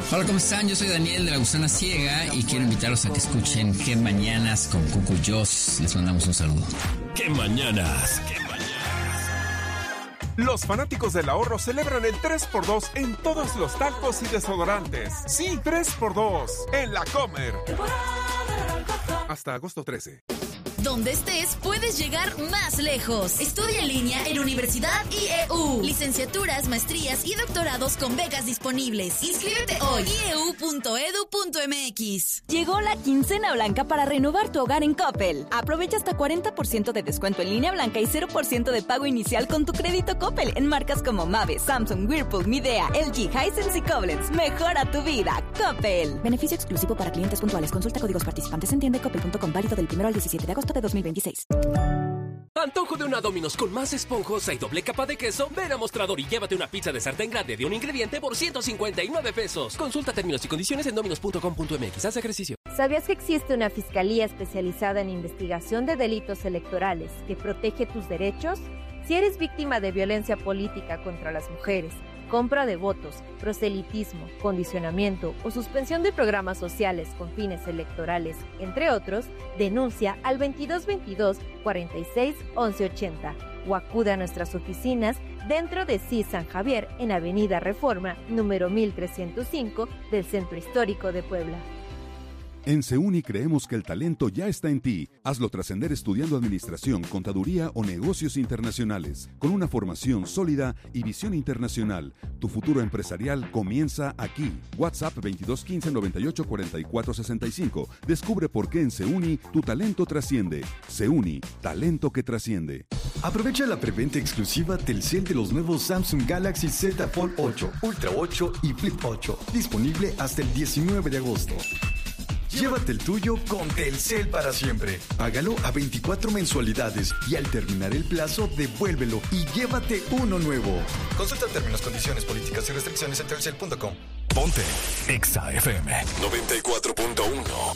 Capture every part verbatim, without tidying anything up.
Hola, ¿cómo están? Yo soy Daniel de La Gusana Ciega y quiero invitarlos a que escuchen Qué Mañanas con Cuco y Joss. Les mandamos un saludo. ¡Qué mañanas! ¡Qué mañanas! Los fanáticos del ahorro celebran el tres por dos en todos los talcos y desodorantes. Sí, tres por dos en La Comer. Hasta agosto trece. Donde estés, puedes llegar más lejos. Estudia en línea en Universidad I E U. Licenciaturas, maestrías y doctorados con becas disponibles. Inscríbete hoy. i e u punto e d u punto m x. Llegó la quincena blanca para renovar tu hogar en Coppel. Aprovecha hasta cuarenta por ciento de descuento en línea blanca y cero por ciento de pago inicial con tu crédito Coppel en marcas como Mave, Samsung, Whirlpool, Midea, L G, Hisense y Koblenz. Mejora tu vida. Coppel. Beneficio exclusivo para clientes puntuales. Consulta códigos participantes en tienda coppel punto com. Válido del primero al diecisiete de agosto de dos mil veintiséis. Antojo de una Domino's con más esponjosa y doble capa de queso. Ven a Mostrador y llévate una pizza de sartén grande de un ingrediente por ciento cincuenta y nueve pesos. Consulta términos y condiciones en dominos punto com punto m x. Haz ejercicio. ¿Sabías que existe una fiscalía especializada en investigación de delitos electorales que protege tus derechos? Si eres víctima de violencia política contra las mujeres, compra de votos, proselitismo, condicionamiento o suspensión de programas sociales con fines electorales, entre otros, denuncia al veintidós veintidós cuarenta y seis once ochenta o acude a nuestras oficinas dentro de C I S San Javier en Avenida Reforma, número mil trescientos cinco del Centro Histórico de Puebla. En CEUNI creemos que el talento ya está en ti. Hazlo trascender estudiando administración, contaduría o negocios internacionales. Con una formación sólida y visión internacional, tu futuro empresarial comienza aquí. WhatsApp veintidós quince noventa y ocho cuarenta y cuatro sesenta y cinco. Descubre por qué en CEUNI tu talento trasciende. CEUNI, talento que trasciende. Aprovecha la preventa exclusiva Telcel de los nuevos Samsung Galaxy Z Fold ocho, Ultra ocho y Flip ocho. Disponible hasta el diecinueve de agosto. Llévate el tuyo con Telcel para siempre. Págalo a veinticuatro mensualidades y al terminar el plazo, devuélvelo y llévate uno nuevo. Consulta términos, condiciones, políticas y restricciones en telcel punto com. Ponte Exa F M noventa y cuatro punto uno.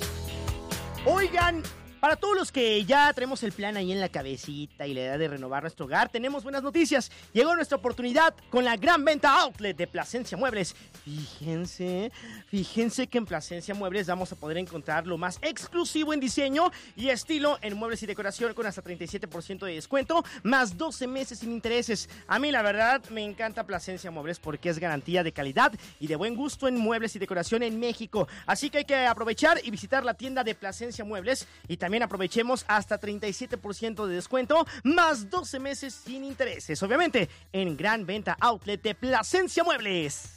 Oigan, para todos los que ya tenemos el plan ahí en la cabecita y la idea de renovar nuestro hogar, tenemos buenas noticias. Llegó nuestra oportunidad con la gran venta outlet de Plasencia Muebles. Fíjense, fíjense que en Plasencia Muebles vamos a poder encontrar lo más exclusivo en diseño y estilo en muebles y decoración con hasta treinta y siete por ciento de descuento, más doce meses sin intereses. A mí la verdad me encanta Plasencia Muebles porque es garantía de calidad y de buen gusto en muebles y decoración en México. Así que hay que aprovechar y visitar la tienda de Plasencia Muebles y también aprovechemos hasta treinta y siete por ciento de descuento, más doce meses sin intereses. Obviamente, en Gran Venta Outlet de Plasencia Muebles.